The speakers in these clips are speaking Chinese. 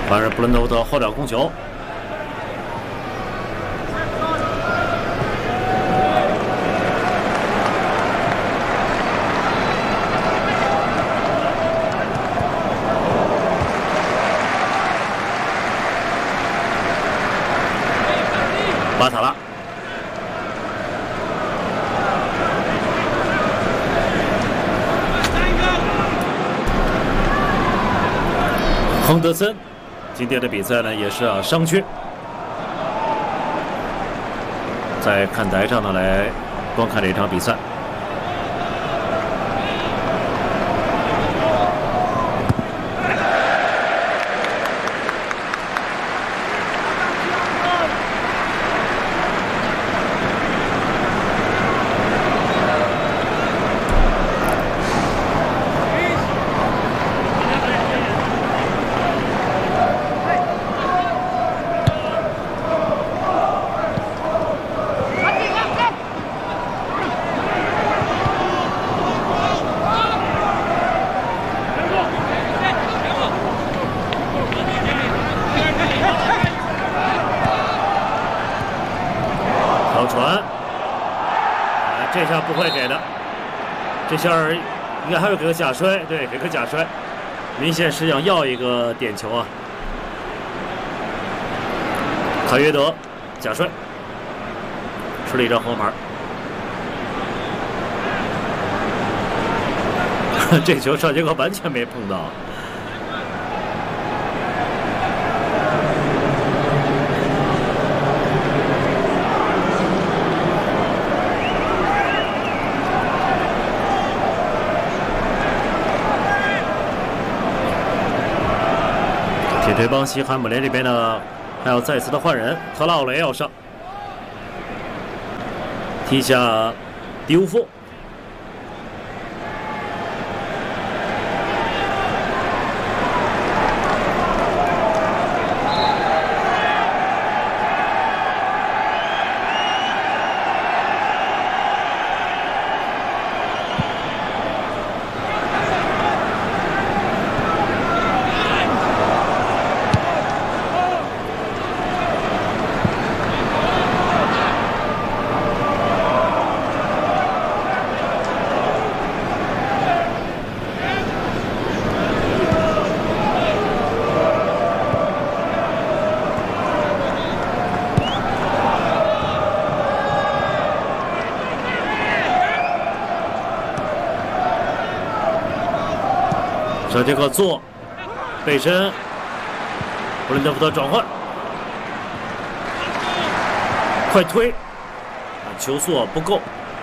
完事布伦特福德后脚控球。 巴塔拉，亨德森，今天的比赛呢也是伤缺，在看台上呢来观看这场比赛。 传，这下不会给的，这下应该还会给个假摔，对，给个假摔，明显是想要一个点球啊。卡约德假摔，吃了一张黄牌。这球上节课完全没碰到。 铁锤帮西汉姆联这边呢，还要再次的换人，特劳雷要上，踢下迪乌夫。小杰克做背身，布伦特福德转换，快推，球速不够。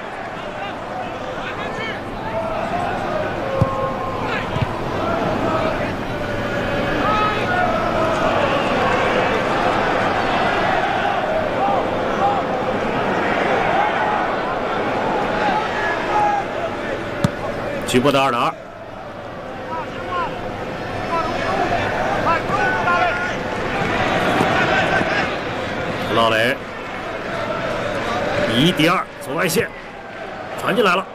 局部的2-2。 劳雷1敌2，从外线传进来了。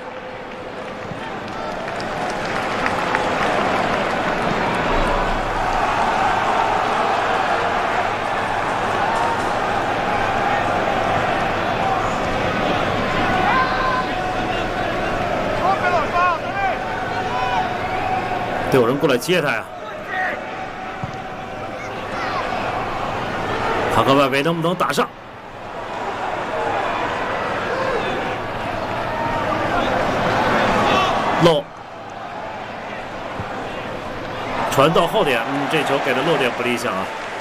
得有人过来接他呀！ 卡克外围能不能打上？漏，传到后点，这球给的落点不理想啊。